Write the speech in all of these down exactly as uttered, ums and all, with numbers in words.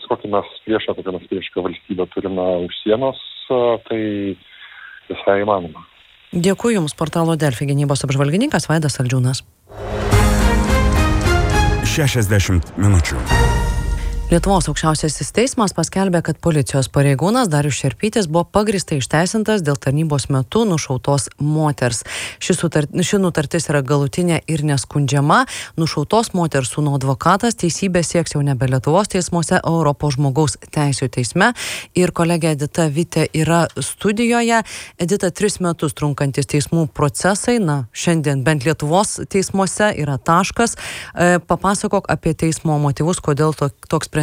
kokį mes priešą, tokią mes priešišką valstybę turime už sienos, tai visai įmanoma. Dėkui Jums, portalo Delfi gynybos apžvalgininkas Vaidas Saldžiūnas. šešiasdešimt minučių. Lietuvos aukščiausiasis teismas paskelbė, kad policijos pareigūnas Darius Šerpytis buvo pagrįstai išteisintas dėl tarnybos metu nušautos moters. Ši, sutart, ši nutartis yra galutinė ir neskundžiama. Nušautos moters sūnų advokatas teisybę sieks jau nebe Lietuvos teismuose, Europos žmogaus teisių teisme. Ir kolegė Edita Vitė yra studijoje. Edita, tris metus trunkantis teismų procesai, na, šiandien bent Lietuvos teismuose yra taškas. E, papasakok apie teismo motyvus, kodėl to, toks sprendimas.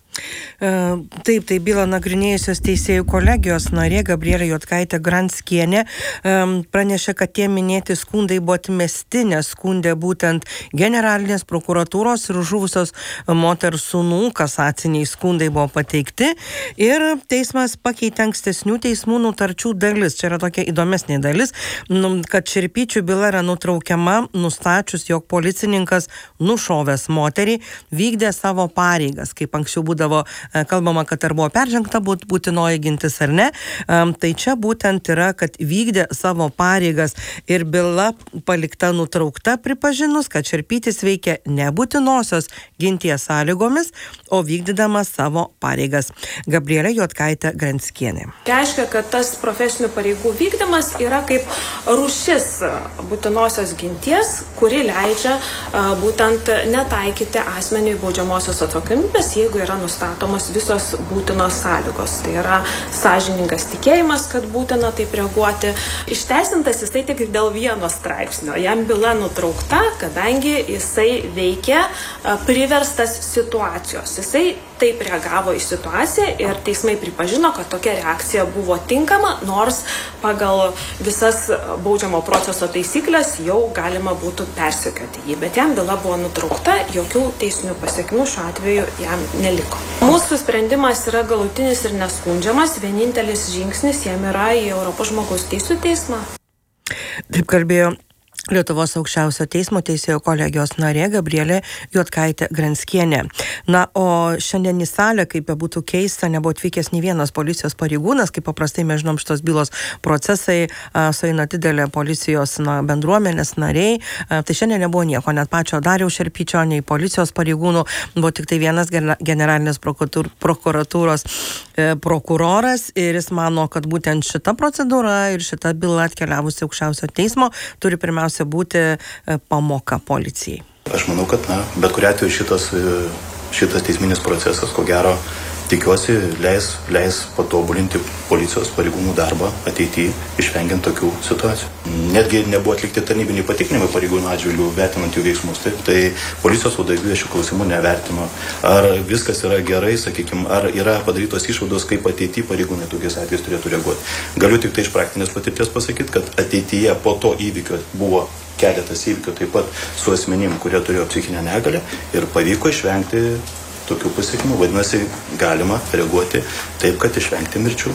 Taip, tai bylą nagrinėjusios teisėjų kolegijos narė Gabrielė Juodkaitė Granskienė pranešė, kad tie minėti skundai buvo atmesti, nes skundė būtent generalinės prokuratūros ir žuvusios moters sūnų kasaciniai skundai buvo pateikti ir teismas pakeitė ankstesnių teismų nutarčių dalis. Čia yra tokia įdomesnė dalis, kad Šerpyčių byla yra nutraukiama nustačius, jog policininkas nušovęs moterį vykdė savo pareigas, kaip anksčiau būdavo kalbama, kad ar buvo peržengta būtinoji gintis ar ne. Tai čia būtent yra, kad vykdė savo pareigas ir byla palikta nutraukta pripažinus, kad Šerpytis veikia nebūtinosios ginties sąlygomis, o vykdydamas savo pareigas. Gabrielė Juodkaitė Granskienė. Reiškia, kad tas profesinių pareigų vykdymas yra kaip rūšis būtinosios ginties, kuri leidžia būtent netaikyti asmeniui baudžiamosios atsakomybės, jeigu yra nustatomos visos būtinos sąlygos. Tai yra sąžiningas tikėjimas, kad būtina taip reaguoti. Išteisintas jisai tik dėl vieno straipsnio. Jam byla nutraukta, kadangi jisai veikia priverstas situacijos. Jisai taip reagavo į situaciją ir teismai pripažino, kad tokia reakcija buvo tinkama, nors pagal visas baudžiamo proceso taisyklės jau galima būtų persekioti jį. Bet jam byla buvo nutraukta, jokių teisinių pasiekmių šiuo atveju jam neliko. Mūsų sprendimas yra galutinis ir neskundžiamas, vienintelis žingsnis jam yra į Europos žmogaus teisių teismą. Taip kalbėjo Lietuvos aukščiausio teismo teisėjų kolegijos narė Gabrielė Juodkaitė Granskienė. Na, o šiandien į salę, kaip bebūtų keista, nebuvo atvykęs nei vienas policijos pareigūnas, kaip paprastai mes žinom šitos bylos procesai, sueina didelė policijos na, bendruomenės nariai. A, tai šiandien nebuvo nieko, net pačio Dariaus Šerpyčio, nei policijos pareigūnų, buvo tik tai vienas generalinės prokuratūros e, prokuroras ir jis mano, kad būtent šita procedūra ir šita byla atkeliavusi aukščiausio teismo turi pirmiausia būti pamoka policijai. Aš manau, kad na, bet kuriuo atveju šitas, šitas teisminis procesas, ko gero, tikiuosi, leis, leis patobulinti policijos pareigūnų darbą ateityje, išvengiant tokių situacijų. Netgi nebuvo atlikti tarnybiniai patikrinimai pareigūnų atžvilgių, vertinant jų veiksmus. Tai, tai policijos vadovybė šių klausimų nevertino. Ar viskas yra gerai, sakykime, ar yra padarytos išvados, kaip ateityje pareigūnai tokiais atvejais turėtų reaguoti. Galiu tik tai iš praktinės patirties pasakyti, kad ateityje po to įvykio buvo keletas įvykių taip pat su asmenim, kurie turėjo psichinę negalią ir pavyko išvengti tokių pasiekimų. Vadinasi, galima reaguoti taip, kad išvengti mirčių.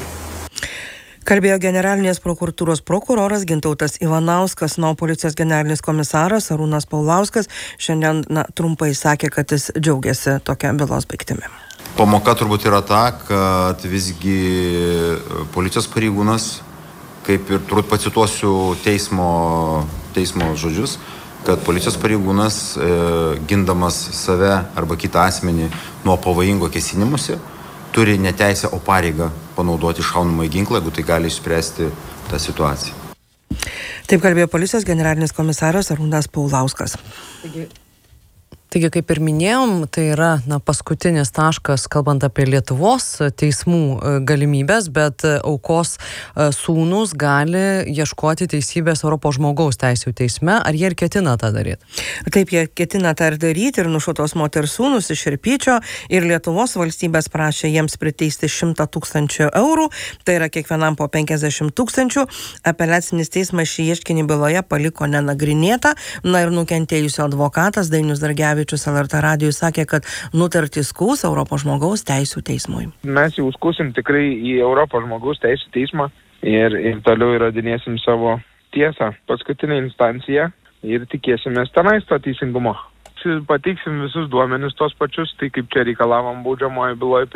Kalbėjo generalinės prokuratūros prokuroras Gintautas Ivanauskas, nuo policijos generalinis komisaras Arūnas Paulauskas šiandien na, trumpai sakė, kad jis džiaugiasi tokia bylos baigtimi. Pamoka turbūt yra ta, kad visgi policijos pareigūnas, kaip ir turbūt pacituosiu teismo, teismo žodžius, kad policijos pareigūnas, e, gindamas save arba kitą asmenį nuo pavojingo kėsinimusi, turi ne teisę, o pareigą panaudoti šaunamąjį ginklą, jeigu tai gali išspręsti tą situaciją. Taip kalbėjo policijos generalinis komisaras Arūnas Paulauskas. Taigi, taigi kaip ir minėjom, tai yra na, paskutinis taškas, kalbant apie Lietuvos teismų galimybės, bet aukos sūnus gali ieškoti teisybės Europos žmogaus teisių teisme. Ar jie ir ketina tą daryti? Taip, jie ketina tą ir daryti ir nušautos moters sūnus iš Šerpyčio ir Lietuvos valstybės prašė jiems priteisti šimtą tūkstančių eurų, tai yra kiekvienam po penkiasdešimt tūkstančių. Apeliacinis teismas šį ieškinį byloje paliko nenagrinėtą, na ir nukentėjusio advokatas Dainius Dargevičius L R T radijui sakė, kad nutartį skųs Europos žmogaus teisių teismui. Mes jau skūsim tikrai į Europos žmogaus teisių teismą ir, ir toliau įrodinėsim savo tiesą. Paskutinė instancija ir tikėsimės tenais to teisingumo. Pateiksim visus duomenis tos pačius, tai kaip čia reikalavom baudžiamoje byloje.